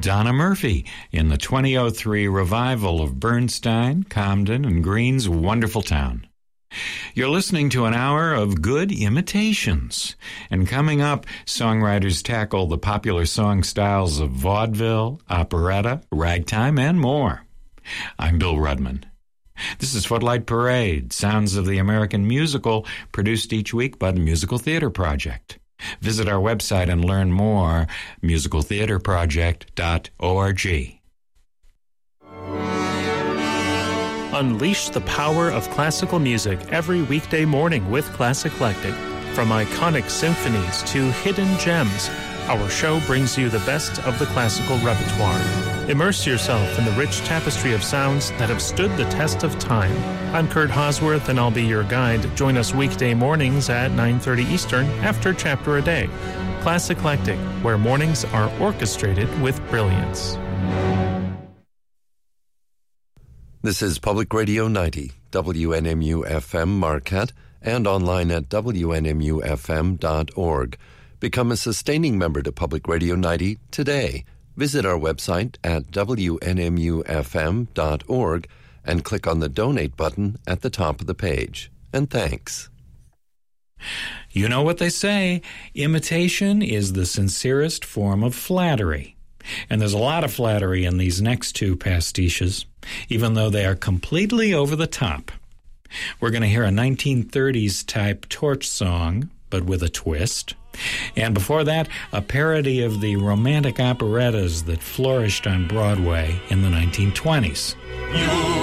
Donna Murphy in the 2003 revival of Bernstein, Comden, and Green's Wonderful Town. You're listening to an hour of good imitations. And coming up, songwriters tackle the popular song styles of vaudeville, operetta, ragtime, and more. I'm Bill Rudman. This is Footlight Parade, Sounds of the American Musical, produced each week by the Musical Theater Project. Visit our website and learn more, musicaltheaterproject.org. Unleash the power of classical music every weekday morning with Classiclectic. From iconic symphonies to hidden gems, our show brings you the best of the classical repertoire. Immerse yourself in the rich tapestry of sounds that have stood the test of time. I'm Kurt Hosworth, and I'll be your guide. Join us weekday mornings at 9:30 Eastern after Chapter a Day. Classiclectic, where mornings are orchestrated with brilliance. This is Public Radio 90, WNMU-FM Marquette, and online at WNMUFM.org. Become a sustaining member to Public Radio 90 today. Visit our website at WNMUFM.org and click on the Donate button at the top of the page. And thanks. You know what they say, imitation is the sincerest form of flattery. And there's a lot of flattery in these next two pastiches, even though they are completely over the top. We're going to hear a 1930s type torch song, but with a twist. And before that, a parody of the romantic operettas that flourished on Broadway in the 1920s. You